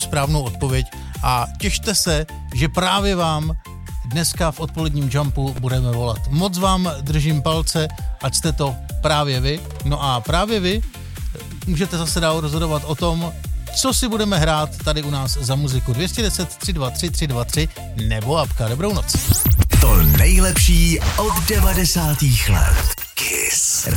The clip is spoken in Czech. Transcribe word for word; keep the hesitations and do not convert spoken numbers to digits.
správnou odpověď a těšte se, že právě vám dneska v odpoledním Jumpu budeme volat. Moc vám držím palce, ať jste to právě vy. No a právě vy můžete zase dál rozhodovat o tom, co si budeme hrát tady u nás za muziku. Dvě stě deset, tři dva tři, tři dva tři nebo apka. Dobrou noc. To nejlepší od devadesátých let. Kiss